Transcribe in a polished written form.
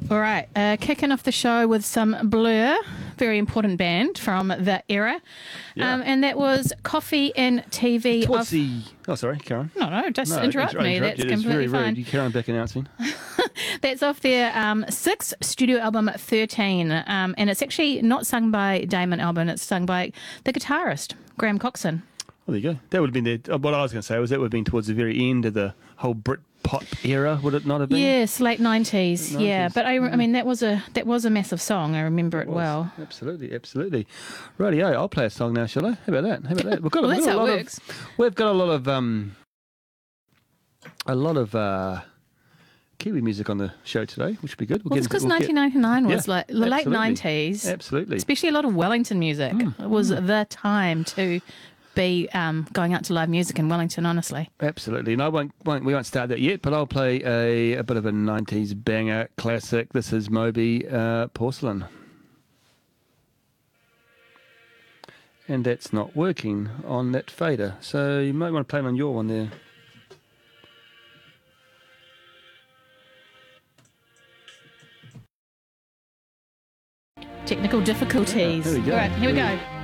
All right, kicking off the show with some Blur, very important band from the era. Yeah. And that was Coffee and TV. Towards the... Oh, sorry, Karen. No, just No, interrupt me. interrupt That's you. It's completely very fine. rude. You carry on back announcing. That's off their sixth studio album, 13. And it's actually not sung by Damon Albarn, it's sung by the guitarist, Graham Coxon. Well, there you go. That would have been what I was going to say was that would have been towards the very end of the whole Brit pop era, would it not have been? Yes, late 90s. Yeah, but I mean that was a massive song. I remember it well. Absolutely. Rightio, I'll play a song now, shall I? How about that? We've got, Well, that's how it works. We've got a lot of Kiwi music on the show today, which would be good. Well, it's because 1999 was like the late absolutely. 90s. Absolutely. Especially a lot of Wellington music. It was the time to be going out to live music in Wellington, honestly. Absolutely. And we won't start that yet, but I'll play a bit of a 90s banger classic. This is Moby Porcelain. And that's not working on that fader. So you might want to play it on your one there. Technical difficulties. There we go. All right, here we go.